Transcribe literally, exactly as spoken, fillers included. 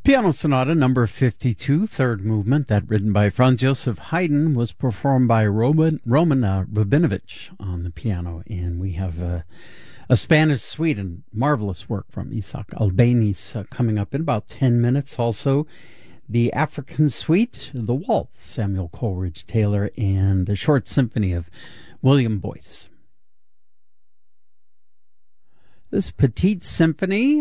Piano Sonata number fifty-two, third movement, that written by Franz Joseph Haydn, was performed by Roman, Roman uh, Rabinovich on the piano. And we have uh, a Spanish suite and marvelous work from Isaac Albéniz uh, coming up in about ten minutes. Also, the African suite, the Waltz, Samuel Coleridge Taylor, and a short symphony of William Boyce. This Petite Symphony